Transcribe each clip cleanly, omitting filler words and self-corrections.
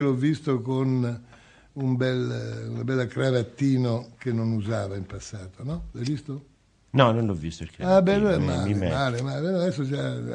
l'ho visto con una bella cravattino che non usava in passato, no? L'hai visto? No, non l'ho visto il bello è mi male. Adesso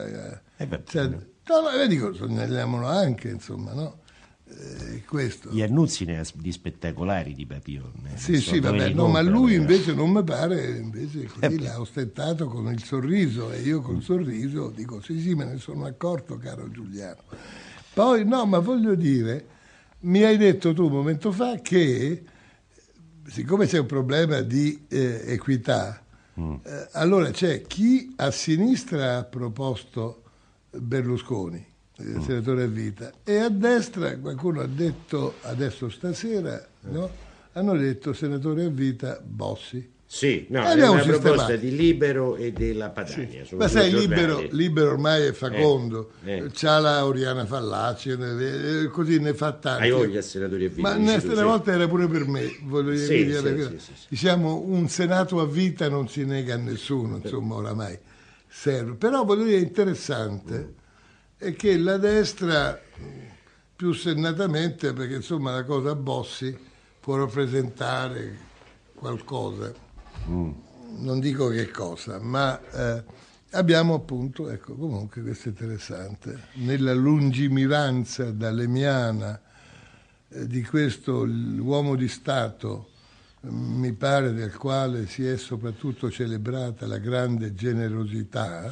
dico, sognaliamolo anche, insomma, no? Questo. Gli annunzi di spettacolari di Papillon. Sì, vabbè, no, ma lui invece non mi pare, invece così l'ha ostentato con il sorriso, e io col sorriso dico sì, me ne sono accorto, caro Giuliano. Poi, no, ma voglio dire, mi hai detto tu un momento fa che, siccome c'è un problema di equità, allora c'è chi a sinistra ha proposto Berlusconi, il senatore a vita, e a destra qualcuno ha detto, adesso stasera, no? Hanno detto senatore a vita Bossi. Sì, no, è una proposta di Libero e della Padania. Sì. Ma sai, Libero ormai è fecondo, c'ha la Oriana Fallaci, così ne fa tanti. Hai voglia senatori a vita? Ma una volta era pure per me, voglio dire, sì. Diciamo, un senato a vita non si nega a nessuno, insomma, oramai serve. Però voglio dire, interessante è che la destra, più sennatamente, perché insomma la cosa Bossi può rappresentare qualcosa, non dico che cosa, ma abbiamo appunto, ecco, comunque questo è interessante, nella lungimiranza dalemiana di questo l'uomo di Stato, mi pare, del quale si è soprattutto celebrata la grande generosità,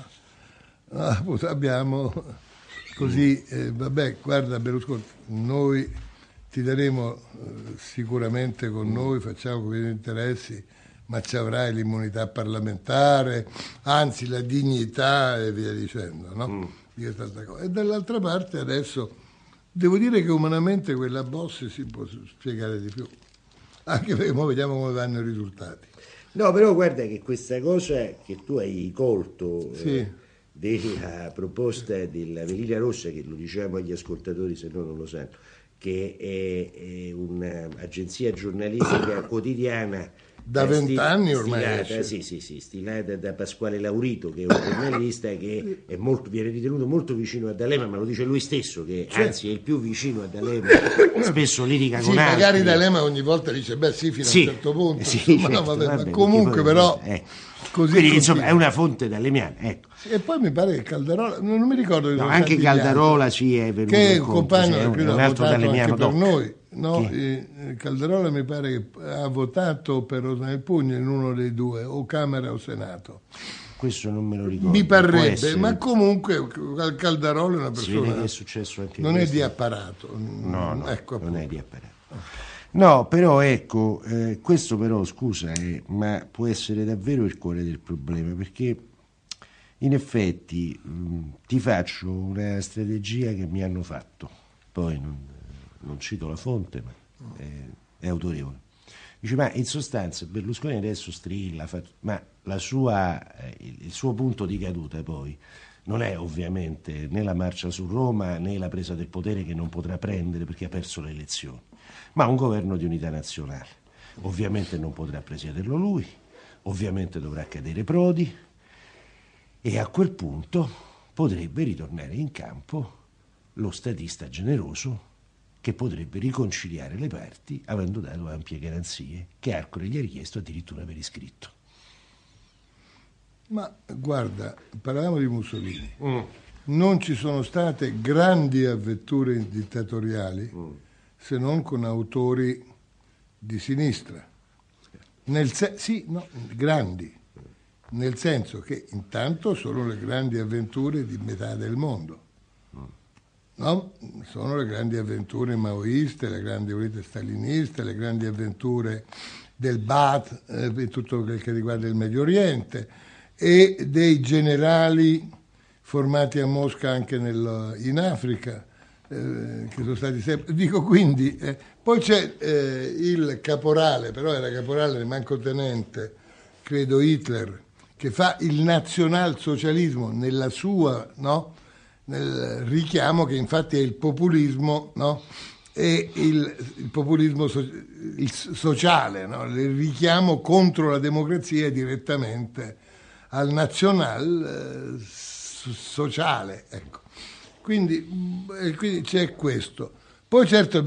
abbiamo così, vabbè, guarda Berlusconi, noi ti daremo sicuramente con noi, facciamo come gli interessi, ma ci avrai l'immunità parlamentare, anzi la dignità e via dicendo, no? E dall'altra parte adesso devo dire che umanamente quella Bossi si può spiegare di più, anche perché ora vediamo come vanno i risultati. No, però guarda che questa cosa che tu hai colto della proposta della Velina Rossa, che lo diciamo agli ascoltatori se no non lo sanno, che è un'agenzia giornalistica quotidiana da 20 anni ormai stilata da Pasquale Laurito, che è un giornalista che è viene ritenuto molto vicino a D'Alema, ma lo dice lui stesso, che anzi è il più vicino a D'Alema, spesso litiga con altri. Magari D'Alema ogni volta dice fino a un certo punto, ma comunque però così. Quindi insomma è una fonte d'alemiana, ecco. E poi mi pare che Caldarola, non mi ricordo, anche Caldarola è venuto, che è un compagno che credo ha votato anche per noi, no? Caldarola mi pare che ha votato per Rosa nel Pugno in uno dei due, o Camera o Senato. Questo non me lo ricordo. Mi parrebbe, ma comunque Caldarola è una persona che è successo anche non è di apparato. No, ecco, non è di apparato. No, però ecco, questo però, scusa, ma può essere davvero il cuore del problema, perché in effetti ti faccio una strategia che mi hanno fatto, poi non cito la fonte, ma è autorevole. Dice, ma in sostanza Berlusconi adesso strilla, ma il suo punto di caduta poi non è ovviamente né la marcia su Roma né la presa del potere, che non potrà prendere perché ha perso le elezioni, ma un governo di unità nazionale. Ovviamente non potrà presiederlo lui, ovviamente dovrà cadere Prodi, e a quel punto potrebbe ritornare in campo lo statista generoso che potrebbe riconciliare le parti, avendo dato ampie garanzie che Arcore gli ha richiesto addirittura per iscritto. Ma guarda, parlavamo di Mussolini, non ci sono state grandi avventure dittatoriali se non con autori di sinistra, grandi, nel senso che intanto sono le grandi avventure di metà del mondo, no? Sono le grandi avventure maoiste, le grandi avventure staliniste, le grandi avventure del Baath, tutto quel che riguarda il Medio Oriente, e dei generali formati a Mosca anche in Africa, che sono stati sempre, dico, quindi poi c'è il caporale, però era caporale manco tenente, credo Hitler, che fa il nazionalsocialismo nella sua, no? Nel richiamo che infatti è il populismo, no? E il populismo sociale, no? Il richiamo contro la democrazia direttamente al nazional sociale, ecco. Quindi c'è questo. Poi certo